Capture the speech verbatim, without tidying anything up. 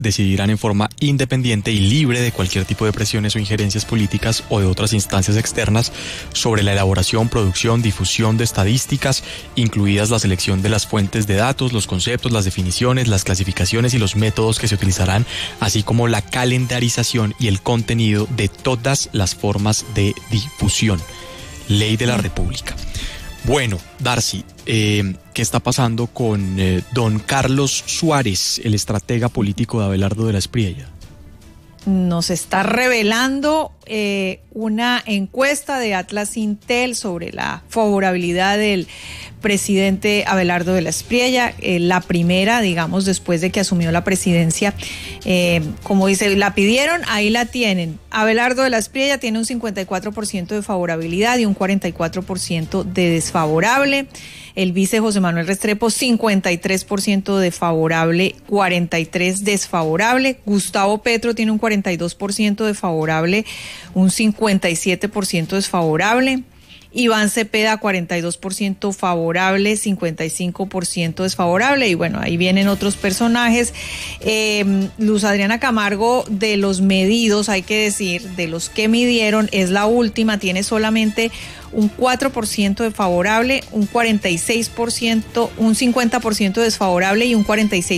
decidirán en forma independiente y libre de cualquier tipo de presiones o injerencias políticas o de otras instancias externas sobre la elaboración, producción, difusión de estadísticas, incluidas la selección de las fuentes de datos, los conceptos, las definiciones, las clasificaciones y los métodos que se utilizarán, así como la calendarización y el contenido de todas las formas de difusión. Ley de la República. Bueno, Darcy, eh, ¿qué está pasando con eh, don Carlos Suárez, el estratega político de Abelardo de la Espriella? Nos está revelando eh, una encuesta de Atlas Intel sobre la favorabilidad del presidente Abelardo de la Espriella, eh, la primera, digamos, después de que asumió la presidencia. Eh, como dice, la pidieron, ahí la tienen. Abelardo de la Espriella tiene un cincuenta y cuatro por ciento de favorabilidad y un cuarenta y cuatro por ciento de desfavorable. El vice José Manuel Restrepo, cincuenta y tres por ciento de favorable, cuarenta y tres por ciento desfavorable. Gustavo Petro tiene un cuarenta y dos por ciento de favorable, un cincuenta y siete por ciento desfavorable. Iván Cepeda, cuarenta y dos por ciento favorable, cincuenta y cinco por ciento desfavorable. Y bueno, ahí vienen otros personajes. Eh, Luz Adriana Camargo, de los medidos, hay que decir, de los que midieron, es la última, tiene solamente un cuatro por ciento de favorable, un cuarenta y seis por ciento, un cincuenta por ciento desfavorable y un cuarenta y seis